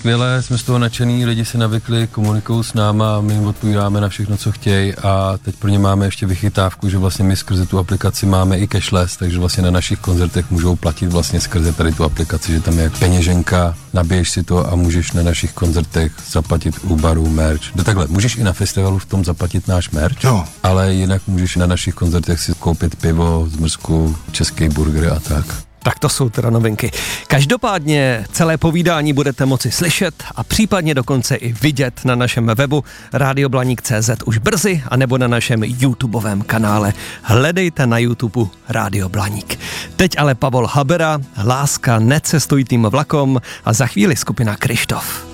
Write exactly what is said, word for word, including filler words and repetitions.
skvělé, jsme z toho nadšený, lidi se navykli, komunikují s náma, my jim odpovídáme na všechno, co chtějí a teď pro ně máme ještě vychytávku, že vlastně my skrze tu aplikaci máme i cashless, takže vlastně na našich koncertech můžou platit vlastně skrze tady tu aplikaci, že tam je peněženka, nabiješ si to a můžeš na našich koncertech zaplatit u baru merch. No takhle, můžeš i na festivalu v tom zaplatit náš merch, no. Ale jinak můžeš na našich koncertech si koupit pivo, zmrzku, český burger a tak. Tak to jsou teda novinky. Každopádně celé povídání budete moci slyšet a případně dokonce i vidět na našem webu radioblaník tečka cé zet už brzy, anebo na našem YouTubeovém kanále. Hledejte na YouTube Rádio Blaník. Teď ale Pavol Habera, Láska necestujitým vlakom a za chvíli skupina Kryštof.